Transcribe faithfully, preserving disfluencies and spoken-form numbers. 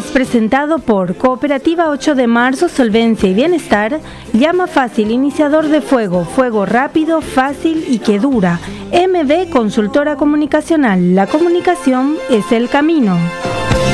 Es presentado por Cooperativa ocho de marzo, Solvencia y Bienestar, Llama Fácil, iniciador de fuego, fuego rápido, fácil y que dura. M B Consultora Comunicacional, la comunicación es el camino.